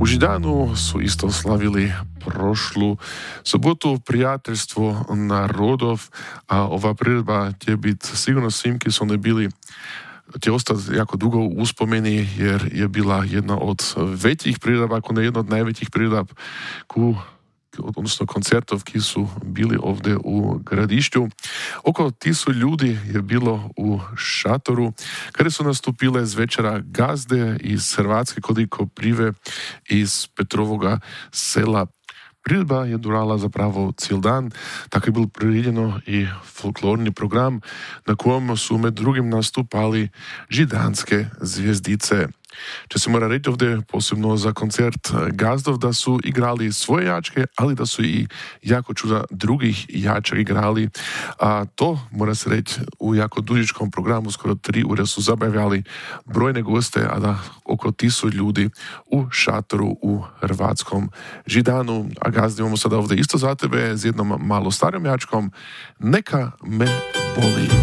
Židánu sú isto slavili prošlu sobotu prijateljstvo narodov, a ova priredba će biti sigurno svim, ki su ne bili, će ostati jako dugo u uspomeni, jer je bila jedna od većih priredaba, ako ne jedna od najvećih priredab, odnosno koncertov, ki su bili ovdje u gradišću. Oko 1000 ljudi je bilo u šatoru, kada su nastupile z večera gazde iz Hrvatske, koliko prive iz Petrovoga sela. Priredba je durala zapravo cijel dan, tako je bilo priredjeno i folklorni program, na kojem su med drugim nastupali židanske zvijezdice. Če se mora reći ovdje posebno za koncert gazdov, da su igrali svoje jačke, ali da su i jako čuda drugih jačak igrali, a to mora se reći u jako dužičkom programu, skoro 3 ure su zabavljali brojne goste, a da oko 1000 ljudi u šatoru u hrvatskom Židanu. A gazdi imamo sada ovdje isto za tebe s jednom malo starom jačkom, Neka me boli.